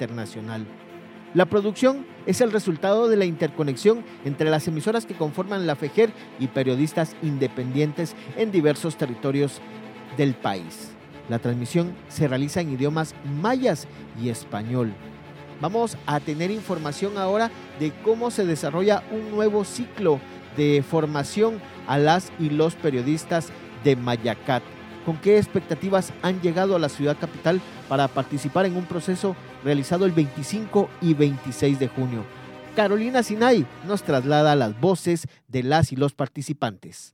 internacional. La producción es el resultado de la interconexión entre las emisoras que conforman la FEJER y periodistas independientes en diversos territorios del país. La transmisión se realiza en idiomas mayas y español. Vamos a tener información ahora de cómo se desarrolla un nuevo ciclo de formación a las y los periodistas de Mayacat. ¿Con qué expectativas han llegado a la ciudad capital para participar en un proceso realizado el 25 y 26 de junio? Carolina Sinay nos traslada las voces de las y los participantes.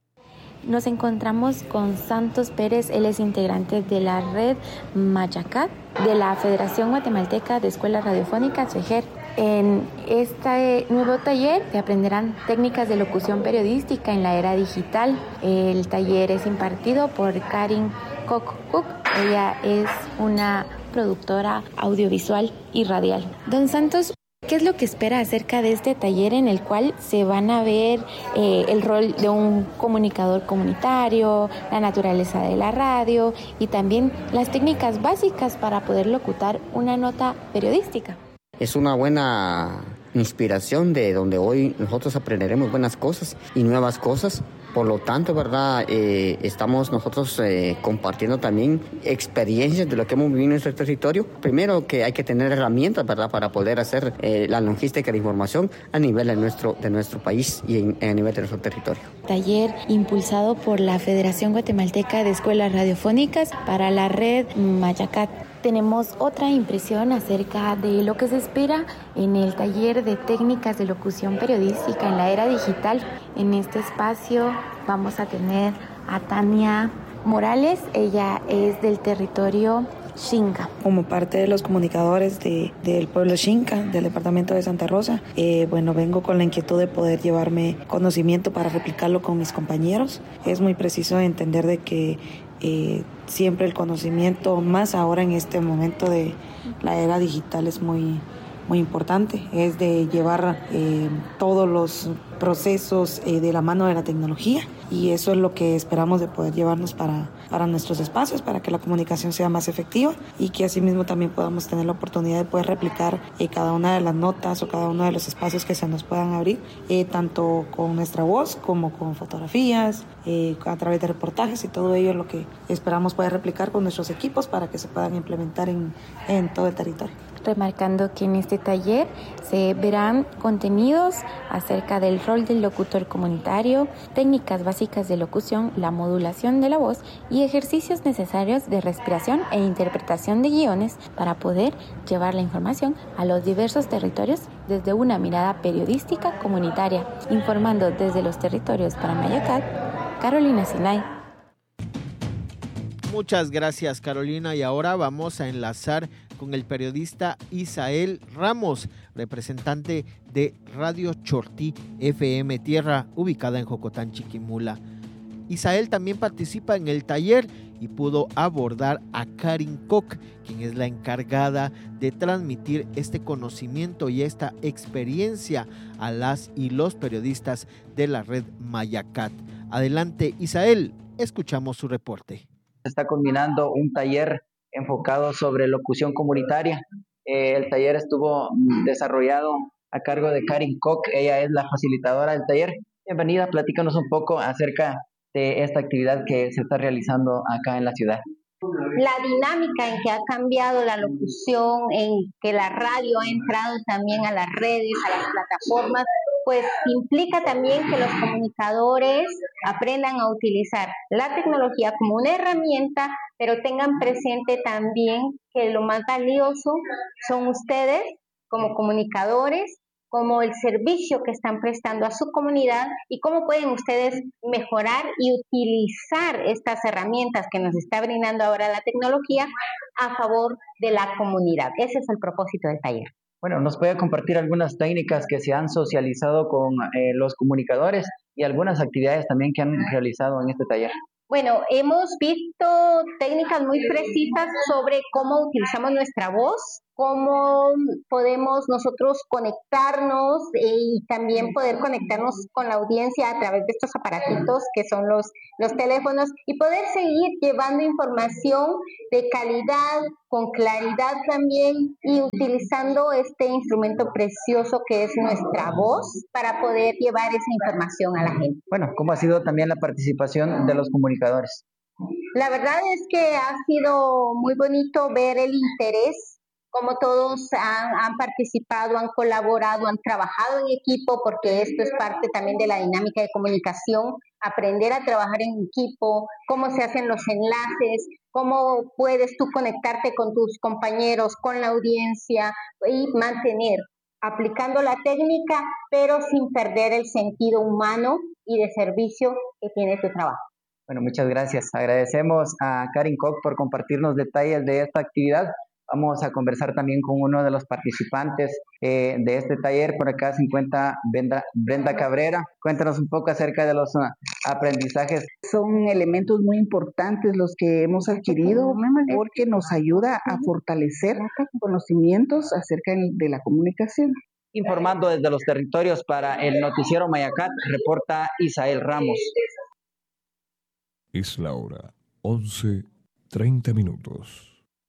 Nos encontramos con Santos Pérez, él es integrante de la red Mayacat de la Federación Guatemalteca de Escuelas Radiofónicas, FEJER. En este nuevo taller se aprenderán técnicas de locución periodística en la era digital. El taller es impartido por Karin Koch. Ella es una productora audiovisual y radial. Don Santos, ¿qué es lo que espera acerca de este taller en el cual se van a ver el rol de un comunicador comunitario, la naturaleza de la radio y también las técnicas básicas para poder locutar una nota periodística? Es una buena inspiración de donde hoy nosotros aprenderemos buenas cosas y nuevas cosas. Por lo tanto, ¿verdad? Estamos nosotros compartiendo también experiencias de lo que hemos vivido en nuestro territorio. Primero que hay que tener herramientas, ¿verdad? Para poder hacer la logística de información a nivel de nuestro país y a nivel de nuestro territorio. Taller impulsado por la Federación Guatemalteca de Escuelas Radiofónicas para la red Mayacat. Tenemos otra impresión acerca de lo que se espera en el taller de técnicas de locución periodística en la era digital. En este espacio vamos a tener a Tania Morales, ella es del territorio Xinca. Como parte de los comunicadores del pueblo Xinca, del departamento de Santa Rosa, vengo con la inquietud de poder llevarme conocimiento para replicarlo con mis compañeros. Es muy preciso entender de que siempre el conocimiento, más ahora en este momento de la era digital, es muy importante, es de llevar todos los procesos de la mano de la tecnología, y eso es lo que esperamos de poder llevarnos para nuestros espacios, para que la comunicación sea más efectiva y que asimismo también podamos tener la oportunidad de poder replicar cada una de las notas o cada uno de los espacios que se nos puedan abrir, tanto con nuestra voz como con fotografías, a través de reportajes, y todo ello es lo que esperamos poder replicar con nuestros equipos para que se puedan implementar en todo el territorio. Remarcando que en este taller se verán contenidos acerca del rol del locutor comunitario, técnicas básicas de locución, la modulación de la voz y ejercicios necesarios de respiración e interpretación de guiones para poder llevar la información a los diversos territorios desde una mirada periodística comunitaria. Informando desde los territorios para Mayacat, Carolina Sinay. Muchas gracias, Carolina, y ahora vamos a enlazar con el periodista Isael Ramos, representante de Radio Chortí FM Tierra, ubicada en Jocotán, Chiquimula. Isael también participa en el taller y pudo abordar a Karin Koch, quien es la encargada de transmitir este conocimiento y esta experiencia a las y los periodistas de la red Mayacat. Adelante, Isael, escuchamos su reporte. Se está combinando un taller enfocado sobre locución comunitaria. El taller estuvo desarrollado a cargo de Karin Koch, ella es la facilitadora del taller. Bienvenida, platícanos un poco acerca de esta actividad que se está realizando acá en la ciudad. La dinámica en que ha cambiado la locución, en que la radio ha entrado también a las redes, a las plataformas, pues implica también que los comunicadores aprendan a utilizar la tecnología como una herramienta, pero tengan presente también que lo más valioso son ustedes como comunicadores, como el servicio que están prestando a su comunidad y cómo pueden ustedes mejorar y utilizar estas herramientas que nos está brindando ahora la tecnología a favor de la comunidad. Ese es el propósito del taller. Bueno, ¿nos puede compartir algunas técnicas que se han socializado con los comunicadores y algunas actividades también que han realizado en este taller? Bueno, hemos visto técnicas muy precisas sobre cómo utilizamos nuestra voz cómo podemos nosotros conectarnos y también poder conectarnos con la audiencia a través de estos aparatitos que son los teléfonos y poder seguir llevando información de calidad, con claridad también y utilizando este instrumento precioso que es nuestra voz para poder llevar esa información a la gente. Bueno, ¿cómo ha sido también la participación de los comunicadores? La verdad es que ha sido muy bonito ver el interés, como todos han participado, han colaborado, han trabajado en equipo, porque esto es parte también de la dinámica de comunicación, aprender a trabajar en equipo, cómo se hacen los enlaces, cómo puedes tú conectarte con tus compañeros, con la audiencia y mantener, aplicando la técnica, pero sin perder el sentido humano y de servicio que tiene tu trabajo. Bueno, muchas gracias. Agradecemos a Karin Koch por compartirnos detalles de esta actividad. Vamos a conversar también con uno de los participantes de este taller. Por acá se encuentra Brenda Cabrera. Cuéntanos un poco acerca de los aprendizajes. Son elementos muy importantes los que hemos adquirido porque nos ayuda a fortalecer conocimientos acerca de la comunicación. Informando desde los territorios para el noticiero Mayacat, reporta Isael Ramos. Es la hora 11:30.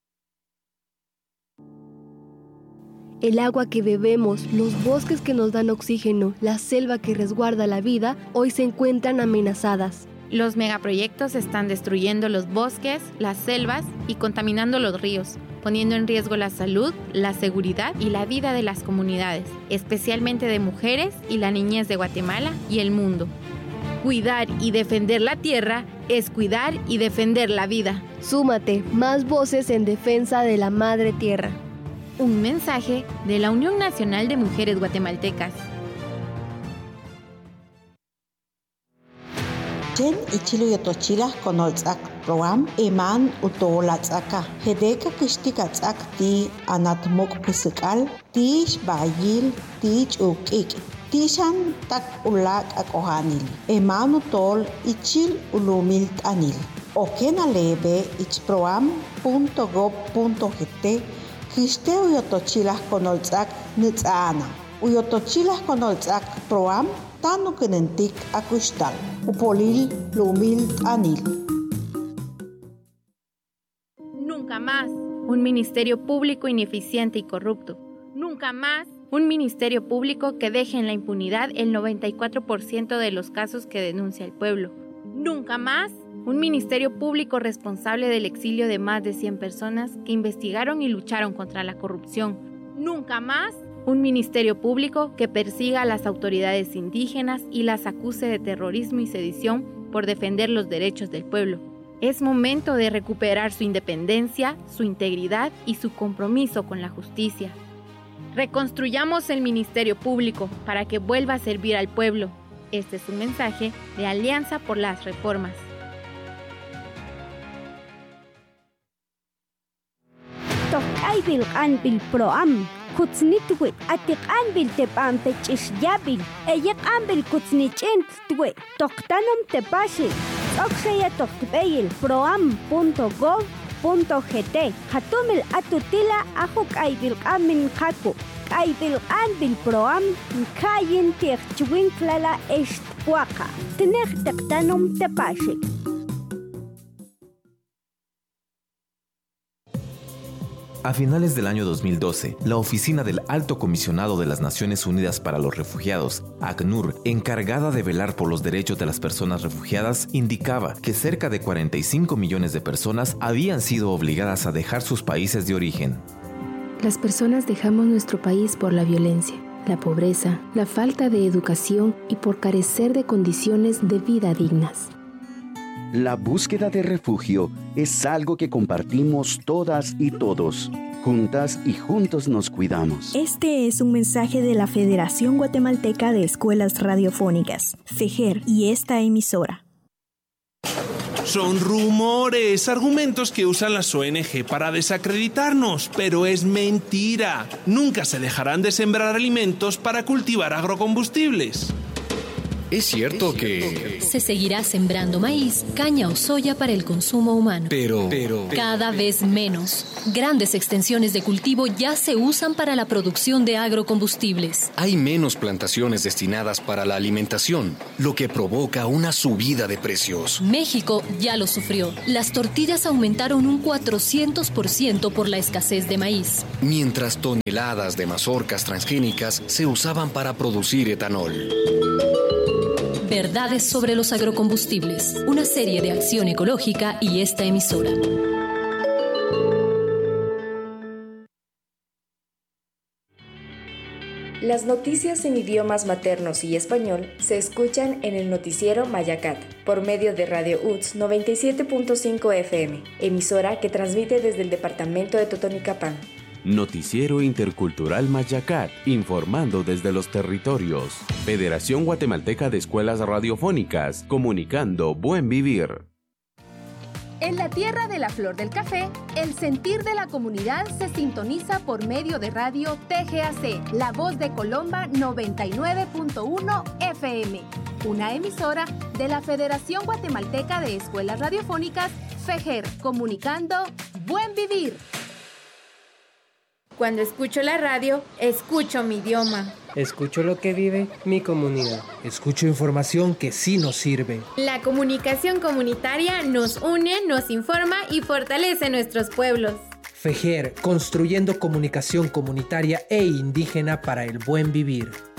El agua que bebemos, los bosques que nos dan oxígeno, la selva que resguarda la vida, hoy se encuentran amenazadas. Los megaproyectos están destruyendo los bosques, las selvas y contaminando los ríos, poniendo en riesgo la salud, la seguridad y la vida de las comunidades, especialmente de mujeres y la niñez de Guatemala y el mundo. Cuidar y defender la tierra es cuidar y defender la vida. Súmate, más voces en defensa de la madre tierra. Un mensaje de la Unión Nacional de Mujeres Guatemaltecas. Chen ichilu yotochilas konoltzak proam eman utolatzaka. Hedeka kishtikatsak ti anatmuk pisikal tish bayil tich ukik. Tishan tak ulak akohanil. Eman utol ichil ulumil tanil. Okena lebe ichproam.gov.gt Kiste uyotochilas konoltzak nitzana. Uyotochilas konoltzak proam tano kenentik akustal. Upolil lumil anil. Nunca más un ministerio público ineficiente y corrupto. Nunca más un ministerio público que deje en la impunidad el 94% de los casos que denuncia el pueblo. Nunca más un ministerio público responsable del exilio de más de 100 personas que investigaron y lucharon contra la corrupción. Nunca más un ministerio público que persiga a las autoridades indígenas y las acuse de terrorismo y sedición por defender los derechos del pueblo. Es momento de recuperar su independencia, su integridad y su compromiso con la justicia. Reconstruyamos el ministerio público para que vuelva a servir al pueblo. Este es un mensaje de Alianza por las Reformas. Tokaybil anbil proam, kutsnitwe, atik anbil tepam pechishyabil, eyek anbil kutsnichent twe, toktanum tepashil, oksaya tokbeil proam.gov.gt, hatumil atutila ahuk aybil amin kaku, aybil anbil proam, kayin tichwinklala eshtwaka, tenek toktanum tepashil. A finales del año 2012, la Oficina del Alto Comisionado de las Naciones Unidas para los Refugiados, ACNUR, encargada de velar por los derechos de las personas refugiadas, indicaba que cerca de 45 millones de personas habían sido obligadas a dejar sus países de origen. Las personas dejamos nuestro país por la violencia, la pobreza, la falta de educación y por carecer de condiciones de vida dignas. La búsqueda de refugio es algo que compartimos todas y todos. Juntas y juntos nos cuidamos. Este es un mensaje de la Federación Guatemalteca de Escuelas Radiofónicas, FEGER, y esta emisora. Son rumores, argumentos que usan las ONG para desacreditarnos, pero es mentira. Nunca se dejarán de sembrar alimentos para cultivar agrocombustibles. Es cierto que se seguirá sembrando maíz, caña o soya para el consumo humano. Pero cada vez menos. Grandes extensiones de cultivo ya se usan para la producción de agrocombustibles. Hay menos plantaciones destinadas para la alimentación, lo que provoca una subida de precios. México ya lo sufrió. Las tortillas aumentaron un 400% por la escasez de maíz. Mientras toneladas de mazorcas transgénicas se usaban para producir etanol. Verdades sobre los agrocombustibles. Una serie de acción ecológica y esta emisora. Las noticias en idiomas maternos y español se escuchan en el noticiero Mayacat, por medio de Radio UTS 97.5 FM, emisora que transmite desde el departamento de Totonicapán. Noticiero Intercultural Mayacat, informando desde los territorios. Federación Guatemalteca de Escuelas Radiofónicas, comunicando buen vivir. En la tierra de la flor del café, el sentir de la comunidad se sintoniza por medio de radio TGAC, La Voz de Colomba 99.1 FM, una emisora de la Federación Guatemalteca de Escuelas Radiofónicas, FEGER, comunicando buen vivir. Cuando escucho la radio, escucho mi idioma. Escucho lo que vive mi comunidad. Escucho información que sí nos sirve. La comunicación comunitaria nos une, nos informa y fortalece nuestros pueblos. FEGER, construyendo comunicación comunitaria e indígena para el buen vivir.